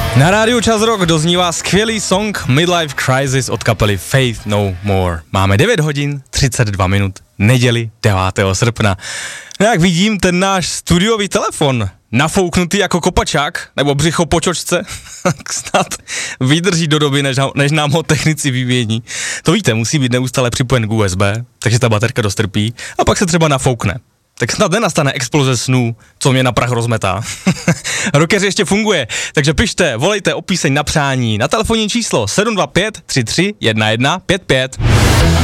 Na rádiu Čas Rock doznívá skvělý song Midlife Crisis od kapely Faith No More. Máme 9 hodin, 32 minut, neděli 9. srpna. No jak vidím, ten náš studiový telefon, nafouknutý jako kopačák, nebo břicho po čočce, snad vydrží do doby, než nám ho technici vymění. To víte, musí být neustále připojen k USB, takže ta baterka dostrpí a pak se třeba nafoukne. Tak snad nenastane exploze snů, co mě na prach rozmetá. Rockeři ještě funguje, takže pište, volejte o píseň na přání na telefonní číslo 725 33 11 55.